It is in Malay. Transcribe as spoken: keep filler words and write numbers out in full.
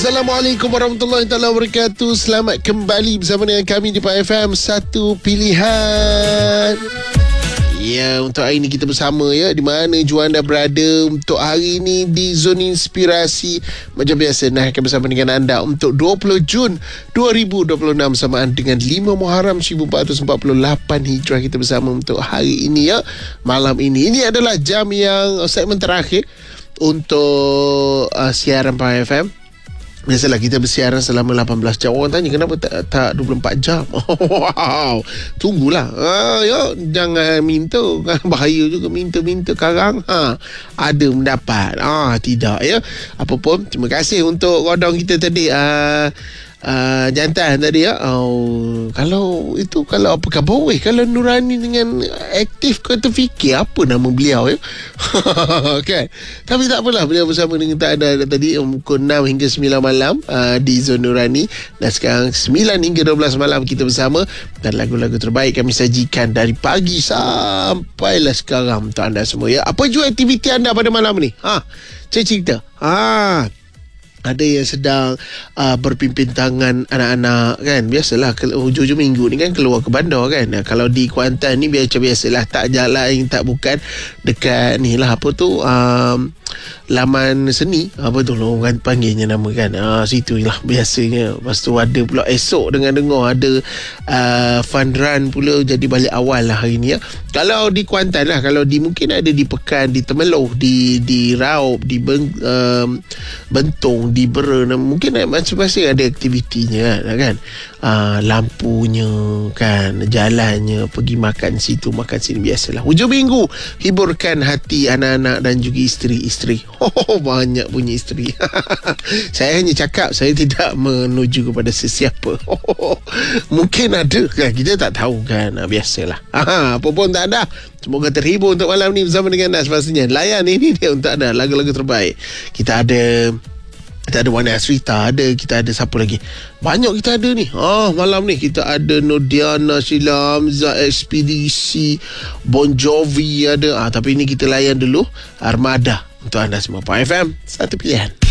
Assalamualaikum warahmatullahi taala wabarakatuh. Selamat kembali bersama dengan kami di Pak F M Satu Pilihan. Ya, untuk hari ini kita bersama ya, di mana jua anda berada untuk hari ini di Zona Inspirasi. Macam biasa, nah akan bersama dengan anda untuk dua puluh Jun dua ribu dua puluh enam samaan dengan lima Muharram seribu empat ratus empat puluh lapan Hijrah. Kita bersama untuk hari ini ya, malam ini. Ini adalah jam yang segmen terakhir untuk uh, siaran Pak F M. Biasalah kita bersiaran selama lapan belas jam. Orang tanya kenapa tak, tak dua puluh empat jam. Wow, tunggulah. Ah, ya, jangan minta. Bahaya juga minta-minta karang. Ha, ada mendapat. Ah, tidak ya. Apapun, terima kasih untuk rodong kita tadi. Ah, Uh, jantan tadi ya. Oh, kalau itu kalau apa khabar weh, kalau Nurani dengan aktif kau terfikir apa nama beliau ya. Kan. Tapi tak apalah, beliau bersama dengan tak ada tadi pukul enam hingga sembilan malam uh, di Zona Nurani, dan sekarang sembilan hingga dua belas malam kita bersama, dan lagu-lagu terbaik kami sajikan dari pagi sampailah sekarang untuk anda semua ya. Apa jua aktiviti anda pada malam ni? Ha, saya cerita. Ha, ada yang sedang uh, berpimpin tangan anak-anak kan. Biasalah hujung-hujung minggu ni kan keluar ke bandar kan. Nah, kalau di Kuantan ni biasa-biasalah tak jalan yang tak bukan dekat ni lah, apa tu, um, laman seni, apa tu lah orang panggilnya nama kan. Ah, situ lah biasanya. Lepas tu ada pula esok dengan dengar ada uh, fun run pula, jadi balik awal lah hari ni ya. Kalau di Kuantan lah, kalau di mungkin ada di Pekan, di Temeloh, di di Raub, di Beng, um, Bentong, di Bera, mungkin macam-macam ada aktivitinya kan. Uh, lampunya kan, jalannya, pergi makan situ makan sini, biasalah hujung minggu hiburkan hati anak-anak dan juga isteri-isteri. Oh, banyak punya isteri. Saya hanya cakap, saya tidak menuju kepada sesiapa. Mungkin ada kan, kita tak tahu kan. Biasalah. Apa pun tak ada. Semoga terhibur untuk malam ni bersama dengan Nas. Pastinya layan ini dia untuk anda lagu-lagu terbaik. Kita ada Kita ada Wana Asrita, ada kita ada siapa lagi? Banyak kita ada ni. Ah, malam ni kita ada Nodiana, Sheila Hamzah, Ekspedisi, Bon Jovi ada. Ah, tapi ni kita layan dulu Armada untuk anda semua. Pak F M Satu Pilihan.